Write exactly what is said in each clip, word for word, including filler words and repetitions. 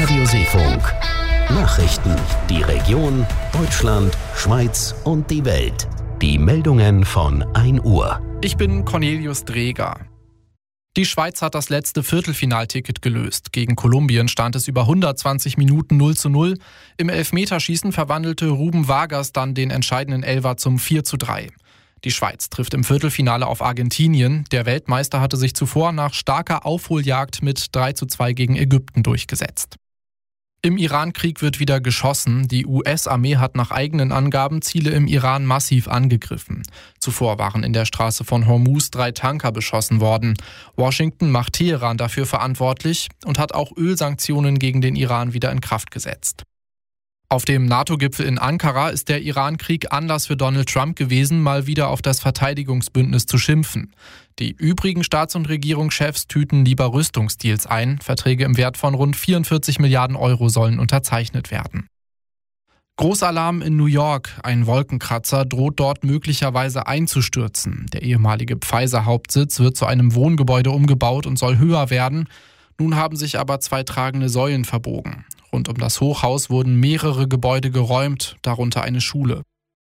Radioseefunk. Nachrichten, die Region, Deutschland, Schweiz und die Welt. Die Meldungen von ein Uhr. Ich bin Cornelius Dreger. Die Schweiz hat das letzte Viertelfinalticket gelöst. Gegen Kolumbien stand es über hundertzwanzig Minuten null zu null. Im Elfmeterschießen verwandelte Ruben Vargas dann den entscheidenden Elfer zum vier zu drei. Die Schweiz trifft im Viertelfinale auf Argentinien. Der Weltmeister hatte sich zuvor nach starker Aufholjagd mit drei zu zwei gegen Ägypten durchgesetzt. Im Iran-Krieg wird wieder geschossen. Die U S-Armee hat nach eigenen Angaben Ziele im Iran massiv angegriffen. Zuvor waren in der Straße von Hormuz drei Tanker beschossen worden. Washington macht Teheran dafür verantwortlich und hat auch Ölsanktionen gegen den Iran wieder in Kraft gesetzt. Auf dem NATO-Gipfel in Ankara ist der Iran-Krieg Anlass für Donald Trump gewesen, mal wieder auf das Verteidigungsbündnis zu schimpfen. Die übrigen Staats- und Regierungschefs tüten lieber Rüstungsdeals ein. Verträge im Wert von rund vierundvierzig Milliarden Euro sollen unterzeichnet werden. Großalarm in New York. Ein Wolkenkratzer droht dort möglicherweise einzustürzen. Der ehemalige Pfizer-Hauptsitz wird zu einem Wohngebäude umgebaut und soll höher werden. Nun haben sich aber zwei tragende Säulen verbogen. Rund um das Hochhaus wurden mehrere Gebäude geräumt, darunter eine Schule.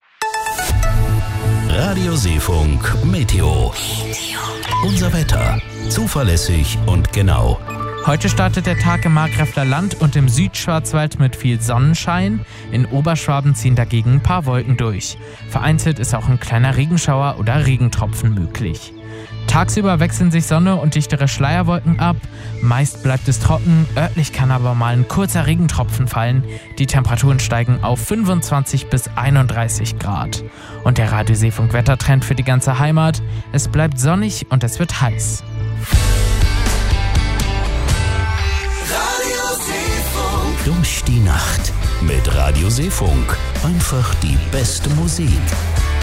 Radioseefunk Meteo. Unser Wetter. Zuverlässig und genau. Heute startet der Tag im Markgräfler Land und im Südschwarzwald mit viel Sonnenschein. In Oberschwaben ziehen dagegen ein paar Wolken durch. Vereinzelt ist auch ein kleiner Regenschauer oder Regentropfen möglich. Tagsüber wechseln sich Sonne und dichtere Schleierwolken ab. Meist bleibt es trocken, örtlich kann aber mal ein kurzer Regentropfen fallen. Die Temperaturen steigen auf fünfundzwanzig bis einunddreißig Grad. Und der Radioseefunk-Wettertrend für die ganze Heimat: Es bleibt sonnig und es wird heiß. Durch die Nacht mit Radioseefunk. Einfach die beste Musik.